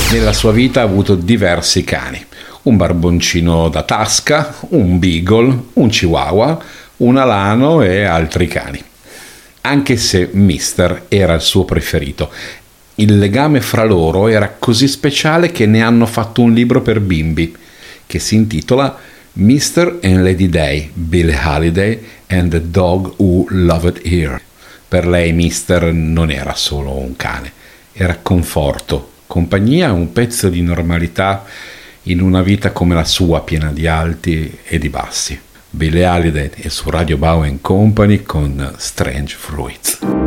Nella sua vita ha avuto diversi cani. Un barboncino da tasca, un beagle, un chihuahua, un alano e altri cani. Anche se Mister era il suo preferito, il legame fra loro era così speciale che ne hanno fatto un libro per bimbi che si intitola Mr. and Lady Day, Billie Holiday and the Dog Who Loved Her. Per lei Mister non era solo un cane, era conforto, compagnia, un pezzo di normalità in una vita come la sua, piena di alti e di bassi. Billie Holiday è su Radio Bow & Company con Strange Fruits.